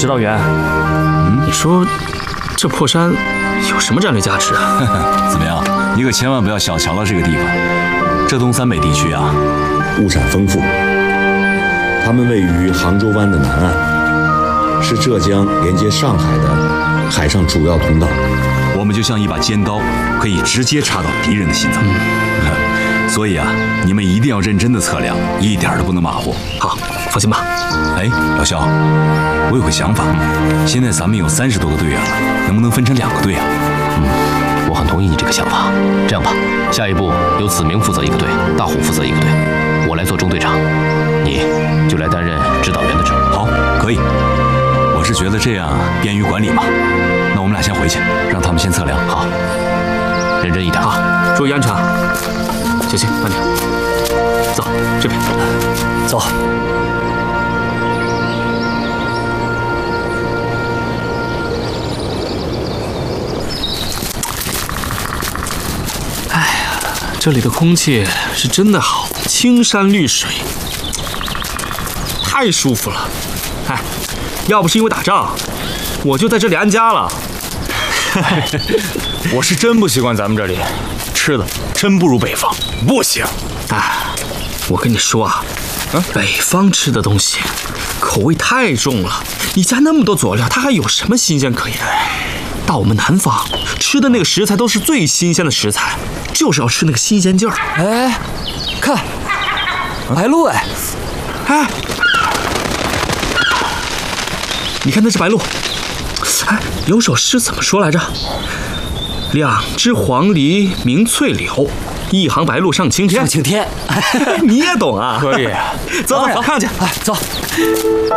指导员，你说这破山有什么战略价值啊？ 怎么样？你可千万不要小瞧了这个地方。这东三北地区啊， 物产丰富，它们位于杭州湾的南岸，是浙江连接上海的海上主要通道。 我们就像一把尖刀，可以直接插到敌人的心脏。所以啊，你们一定要认真的测量，一点都不能马虎。 好，放心吧。 哎，老肖，我有个想法，现在咱们有30多个队员了，能不能分成2个队啊？ 我很同意你这个想法。这样吧，下一步由子明负责一个队，大虎负责一个队，我来做中队长，你就来担任指导员的职务。 好，可以。我是觉得这样便于管理嘛。那我们俩先回去，让他们先测量。 好，认真一点。 好，注意安全啊！小心，慢点。走，这边。 走。 这里的空气是真的好，青山绿水，太舒服了。哎，要不是因为打仗，我就在这里安家了。 我是真不习惯咱们这里，吃的真不如北方，不行。 哎，我跟你说啊，北方吃的东西口味太重了，你加那么多佐料，它还有什么新鲜可言？到我们南方吃的那个食材都是最新鲜的食材，就是要吃那个新鲜劲儿。 哎，看，白鹭哎， 哎，你看那只白鹭，哎，有首诗怎么说来着？两只黄鹂鸣翠柳，一行白鹭上青天。 上青天， 你也懂啊？ 可以， 走走，看去。 哎，走。